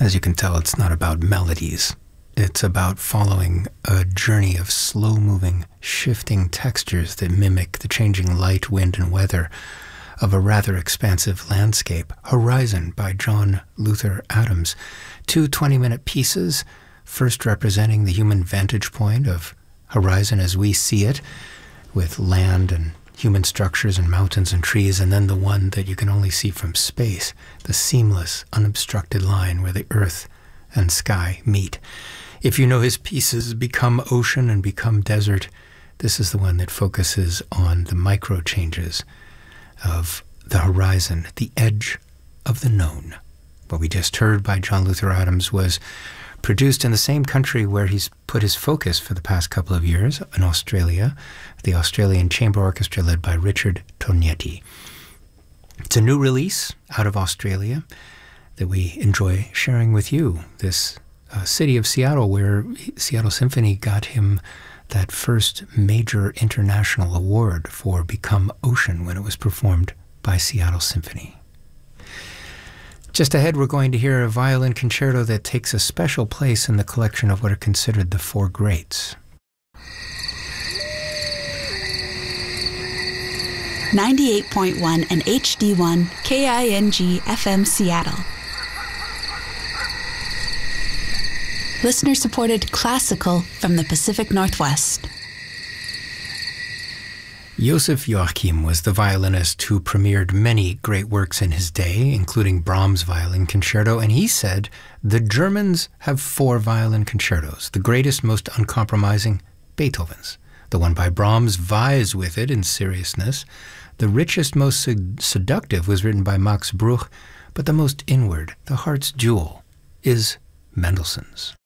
As you can tell, it's not about melodies. It's about following a journey of slow-moving, shifting textures that mimic the changing light, wind, and weather of a rather expansive landscape. Horizon by John Luther Adams. Two 20-minute pieces, first representing the human vantage point of horizon as we see it, with land and human structures and mountains and trees, and then the one that you can only see from space, the seamless, unobstructed line where the earth and sky meet. If you know his pieces Become Ocean and Become Desert, this is the one that focuses on the micro changes of the horizon, the edge of the known. What we just heard by John Luther Adams was produced in the same country where he's put his focus for the past couple of years, in Australia, the Australian Chamber Orchestra led by Richard Tognetti. It's a new release out of Australia that we enjoy sharing with you. This city of Seattle, where Seattle Symphony got him that first major international award for Become Ocean when it was performed by Seattle Symphony. Just ahead, we're going to hear a violin concerto that takes a special place in the collection of what are considered the four greats. 98.1 and HD1 KING FM Seattle. Listener-supported classical from the Pacific Northwest. Joseph Joachim was the violinist who premiered many great works in his day, including Brahms' Violin Concerto, and he said, "The Germans have four violin concertos. The greatest, most uncompromising, Beethoven's. The one by Brahms vies with it in seriousness. The richest, most seductive was written by Max Bruch, but the most inward, the heart's jewel, is Mendelssohn's."